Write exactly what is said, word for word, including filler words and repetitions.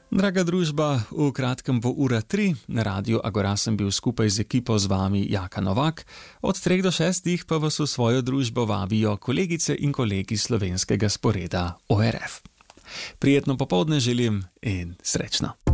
Draga družba, v kratkem bo ura tri, na Radiu Agora sem bil skupaj z ekipo z vami Jaka Novak, od treh do šestih pa vas v svojo družbo vabijo kolegice in kolegi slovenskega sporeda O R F. Prijetno popoldne želim in srečno.